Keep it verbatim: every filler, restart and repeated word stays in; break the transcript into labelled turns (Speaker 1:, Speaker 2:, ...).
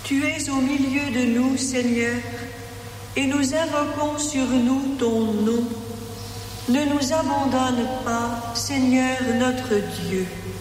Speaker 1: Tu es au milieu de nous, Seigneur, et nous invoquons sur nous ton nom. Ne nous abandonne pas, Seigneur notre Dieu.